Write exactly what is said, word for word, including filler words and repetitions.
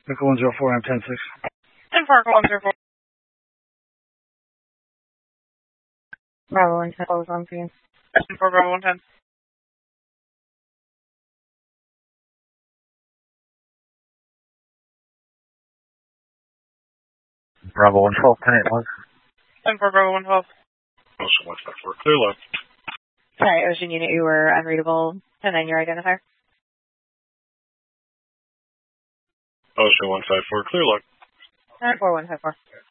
Echo one zero four, I'm ten six. ten four, Echo one zero four. Bravo one ten, close on scene. ten four, Bravo one ten. Bravo one twelve, ten eight one. ten four, Bravo one twelve. Ocean one five four, clear left. Sorry, Ocean Unit, you were unreadable. And then your identifier. Ocean one five four, clear left. nine four one five four.